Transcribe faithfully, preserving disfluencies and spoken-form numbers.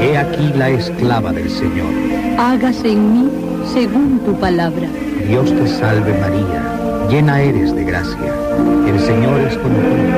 He aquí la esclava del Señor. Hágase en mí según tu palabra. Dios te salve María, llena eres de gracia. El Señor es contigo.